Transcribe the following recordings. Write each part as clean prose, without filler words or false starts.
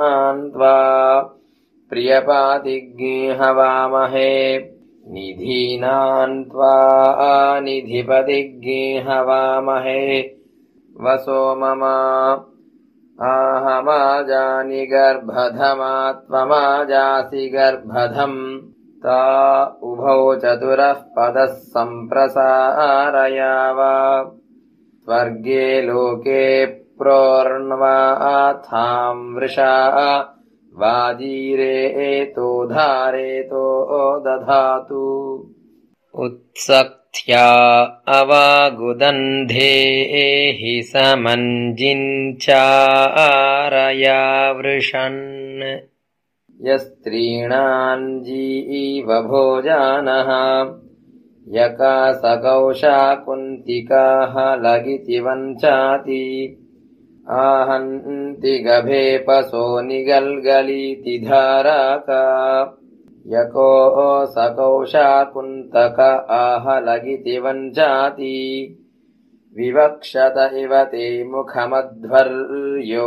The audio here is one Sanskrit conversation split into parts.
त्वा प्रियपातिज्ञे हवामहे निधीनान् त्वा निधिपतिज्ञे हवामहे वसो मम आहमाजानि गर्भधमा त्वमाजासि गर्भधम् ता उभौ चतुरः पदः सम्प्रसारयाव स्वर्गे लोके प्रोर्ण्वाथां वृषा वाजीरेतो धारेतो दधातु उत्सक्त्या अवागुदन्धे हि समञ्जिञ्चारया वृषन् यस्त्रीणान् जीवभोजानः यकासकौशा कुन्तिकाः लगिति वञ्चाति आहन्ति गभेपसो निगल्गलीति धाराका यको सकौशा कुन्तक आह लगिति वञ्चाति विवक्षत इव ते मुखमध्वर्यो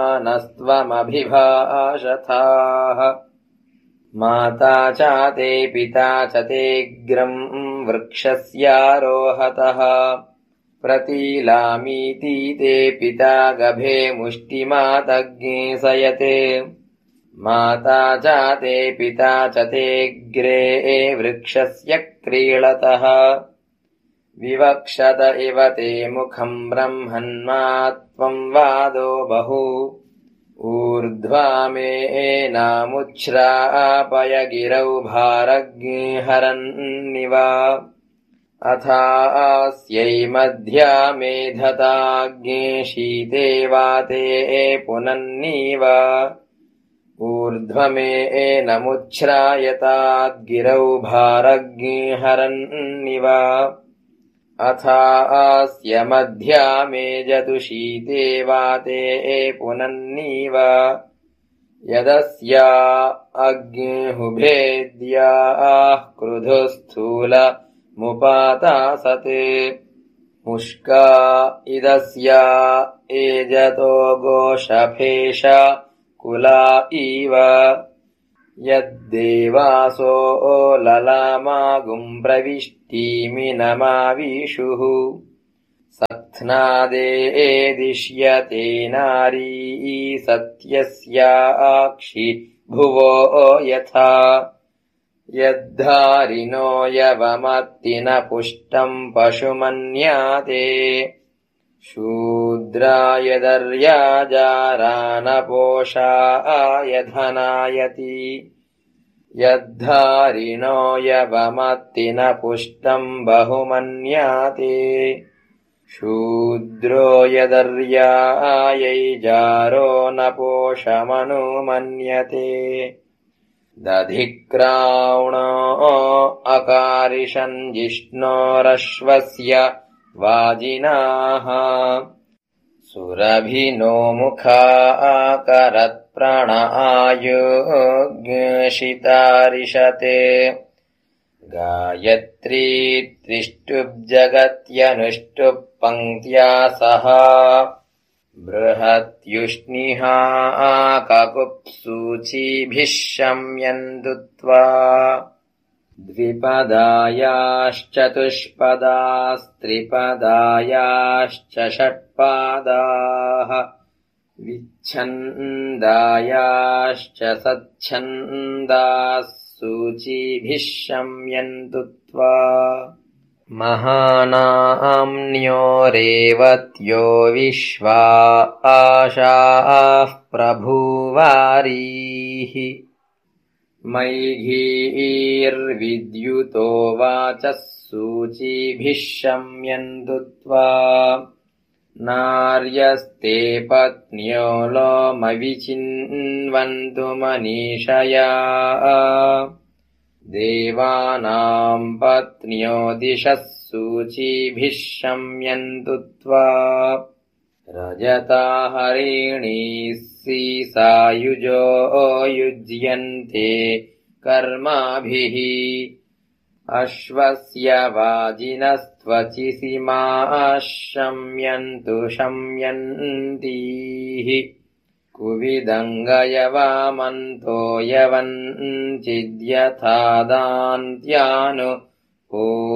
मानस्त्वमभिभाषथाः माता चाते पिता च तेऽग्रम् वृक्षस्यारोहतः प्रतीलामीति ते पिता गभे मुष्टिमातज्ञे सयते माता चाते पिता च तेऽग्रे वृक्षस्य क्रीळतः विवक्षत इव ते मुखम् ब्रह्मन्मा त्वम् वादो बहु ऊर्ध्वामेनामुच्छ्रापय गिरौ भारज्ञे हरन्निव अथास्यै मध्या मेधताज्ञे शीते वाते पुनन्नीव ऊर्ध्वमेनमुच्छ्रायताद्गिरौ भारज्ञे हरन्निव अथास्य मध्या मेजतु शीते वाते पुनन्नीव यदस्या अग्निहुभेद्याः क्रुधुस्थूलमुपातासते मुष्का इदस्या एजतो गोषफेश कुला इव यद्देवासो ललामागुम् प्रविष्टिमिनमाविषुः सत्नादेदिष्यते नारी सत्यस्याक्षि भुवो यथा यद्धारिणो यवमत्ति न पुष्टम् पशुमन्याते शूद्रायदर्याजारानपोषाय धनायति यद्धारिणो यवमत्ति न पुष्टम् बहुमन्याते शूद्रो यदर्यायैजारो न पोषमनुमन्यते दधिक्रावणो अकारिषन् जिष्णोरश्वस्य वाजिनाः सुरभिनो मुखा करत्प्रणआयुग्शितारिषते गायत्री त्रिष्टुब्जगत्यनुष्टुप् पङ्क्त्या सह बृहत्युष्णिहा ककुप्सूचीभिः शम्यन्तुत्वा द्विपदायाश्चतुष्पदास्त्रिपदायाश्च षट्पादाः विच्छन्दायाश्च सच्छन्दाः सूचीभिः शम्यन्तुत्वा महानाम्न्यो रेवत्यो विश्वा आशाः प्रभुवारीः मैघीर्विद्युतो वाचः सूचीभिः शम्यन्तुत्वा नार्यस्ते पत्न्यो लोमविचिन्वन्तु मनीषया देवानाम् पत्न्यो दिशः सूचीभिः शम्यन्तुत्वा रजता हरिणीः सीसायुजो युज्यन्ते कर्माभिः अश्वस्य वाजिनस्त्वचिसीमाः शम्यन्तु शम्यन्तीः कुविदङ्गयवामन्तो यवञ्चिद्यथा दान्त्यानु